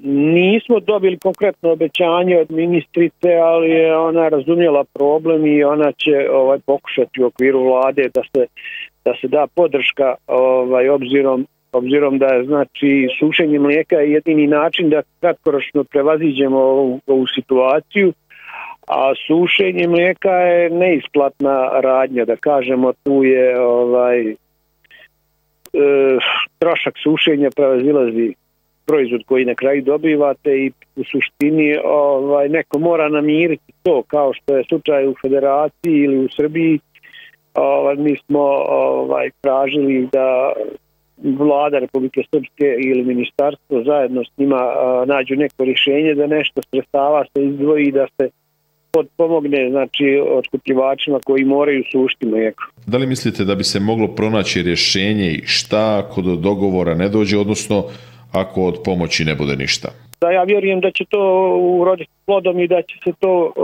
Nismo dobili konkretno obećanje od ministrice, ali je ona razumjela problem i ona će pokušati u okviru vlade da se da podrška obzirom da je znači sušenje mlijeka je jedini način da kratkoročno prevaziđemo ovu situaciju, a sušenje mlijeka je neisplatna radnja, da kažemo, tu je trošak sušenja prevazilazi proizvod koji na kraju dobivate i u suštini neko mora namiriti to, kao što je slučaj u Federaciji ili u Srbiji. Mi smo tražili da vlada Republike Srpske ili ministarstvo zajedno s njima nađu neko rješenje da nešto sredstava se izdvoji, da se pomogne znači otkupljivačima koji moraju sušiti mlijeko. Da li mislite da bi se moglo pronaći rješenje i šta ako do dogovora ne dođe, odnosno ako od pomoći ne bude ništa? Da, ja vjerujem da će to uroditi plodom i da će se to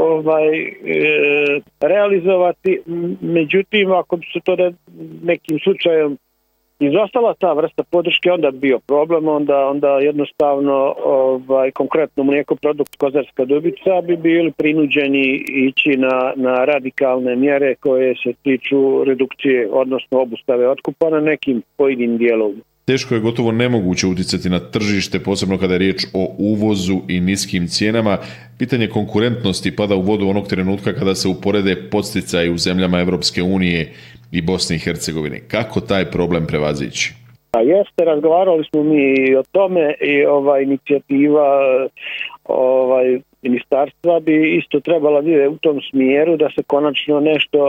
realizovati. Međutim, ako bi se to nekim slučajem izostala ta vrsta podrške, onda bi bio problem, onda jednostavno konkretno mlijekoprodukt Kozarska Dubica bi bili prinuđeni ići na radikalne mjere koje se tiču redukcije, odnosno obustave otkupa na nekim pojedinim dijelovima. Teško je, gotovo nemoguće utjecati na tržište, posebno kada je riječ o uvozu i niskim cijenama. Pitanje konkurentnosti pada u vodu onog trenutka kada se uporede podsticaji u zemljama Evropske unije i Bosne i Hercegovine. Kako taj problem prevazići? Jeste, razgovarali smo mi o tome i inicijativa ministarstva bi isto trebala biti u tom smjeru da se konačno nešto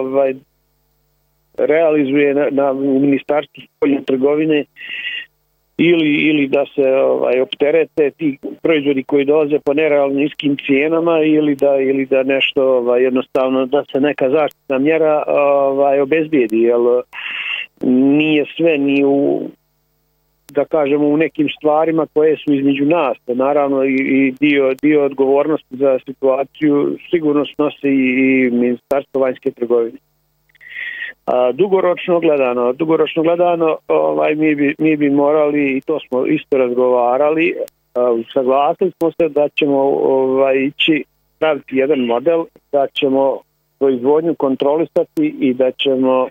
realizuje u ministarstvu spoljne trgovine ili da se opterete ti proizvodi koji dolaze po nerealno niskim cijenama ili da nešto jednostavno da se neka zaštitna mjera obezbijedi, jer nije sve ni u, da kažemo, u nekim stvarima koje su između nas. Naravno i dio odgovornosti za situaciju sigurno snosi i Ministarstvo vanjske trgovine. Dugoročno gledano mi bi morali, i to smo isto razgovarali, saglasili smo se da ćemo ići praviti jedan model, da ćemo proizvodnju kontrolisati i da ćemo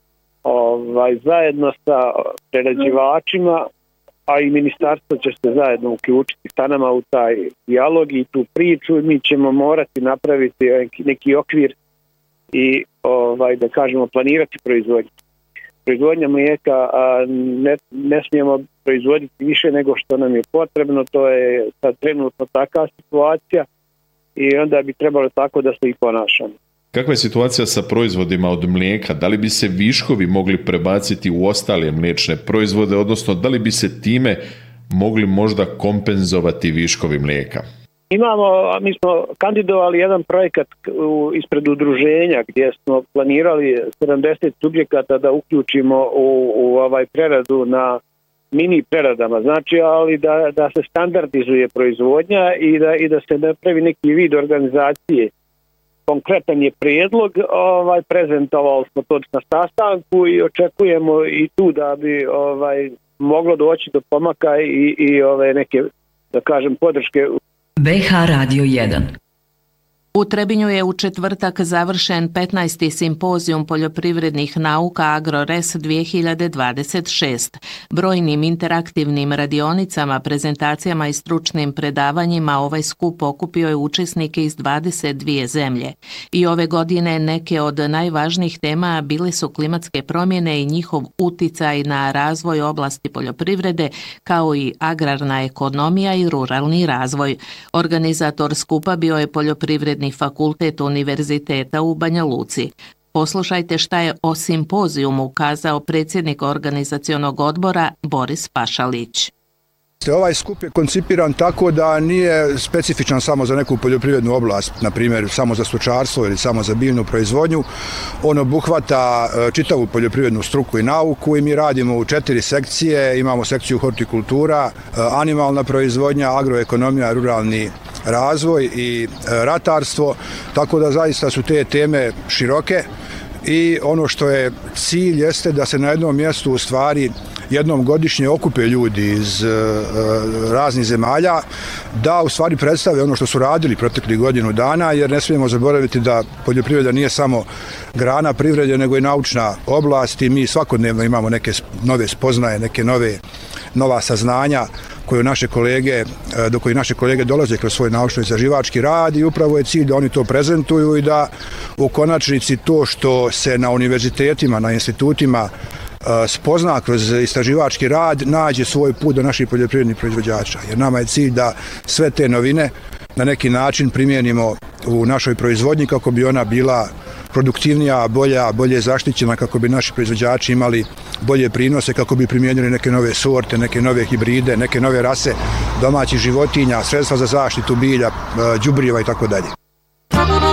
zajedno sa prerađivačima, a i ministarstvo će se zajedno uključiti sa nama u taj dijalog i tu priču. Mi ćemo morati napraviti neki okvir i da kažemo planirati proizvodnju. Proizvodnja mlijeka ne smijemo proizvoditi više nego što nam je potrebno, to je sad trenutno takva situacija i onda bi trebalo tako da se i ponašamo. Kakva je situacija sa proizvodima od mlijeka? Da li bi se viškovi mogli prebaciti u ostale mliječne proizvode, odnosno da li bi se time mogli možda kompenzovati viškovi mlijeka? Mi smo kandidovali jedan projekat ispred udruženja gdje smo planirali 70 subjekata da uključimo u preradu na mini preradama, znači, ali da se standardizuje proizvodnja i da se napravi neki vid organizacije. Konkretan je prijedlog, prezentovali smo to na sastanku i očekujemo i tu da bi moglo doći do pomaka i neke, da kažem, podrške. BH Radio 1. U Trebinju je u četvrtak završen 15. simpozijum poljoprivrednih nauka AgroRes 2026. Brojnim interaktivnim radionicama, prezentacijama i stručnim predavanjima ovaj skup okupio je učesnike iz 22 zemlje. I ove godine neke od najvažnijih tema bile su klimatske promjene i njihov uticaj na razvoj oblasti poljoprivrede, kao i agrarna ekonomija i ruralni razvoj. Organizator skupa bio je Poljoprivredni fakultet Univerziteta u Banja Luci. Poslušajte šta je o simpozijumu kazao predsjednik organizacionog odbora Boris Pašalić. Ovaj skup je koncipiran tako da nije specifičan samo za neku poljoprivrednu oblast, na primjer samo za stočarstvo ili samo za biljnu proizvodnju. On obuhvata čitavu poljoprivrednu struku i nauku i mi radimo u 4 sekcije. Imamo sekciju hortikultura, animalna proizvodnja, agroekonomija, ruralni razvoj i ratarstvo, tako da zaista su te teme široke. I ono što je cilj jeste da se na jednom mjestu u stvari jednom godišnje okupe ljudi iz raznih zemalja, da u stvari predstave ono što su radili proteklih godinu dana, jer ne smijemo zaboraviti da poljoprivreda nije samo grana privrede, nego i naučna oblast i mi svakodnevno imamo neke nove spoznaje, nova saznanja do kojih naše kolege dolaze kroz svoj naučno-istraživački rad i upravo je cilj da oni to prezentuju i da u konačnici to što se na univerzitetima, na institutima spozna kroz istraživački rad nađe svoj put do naših poljoprivrednih proizvođača. Jer nama je cilj da sve te novine na neki način primijenimo u našoj proizvodnji kako bi ona bila produktivnija, bolje zaštićena, kako bi naši proizvođači imali bolje prinose, kako bi primijenili neke nove sorte, neke nove hibride, neke nove rase domaćih životinja, sredstva za zaštitu bilja, đubriva i tako dalje.